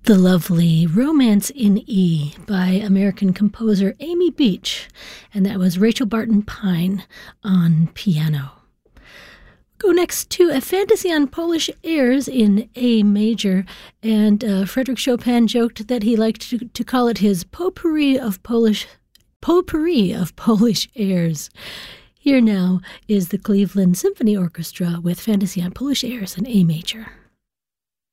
The lovely Romance in E by American composer Amy Beach, and that was Rachel Barton Pine on piano. Go next to a fantasy on Polish airs in A major, and Frédéric Chopin joked that he liked to call it his potpourri of Polish airs. Here now is the Cleveland Symphony Orchestra with Fantasy on Polish airs in A major.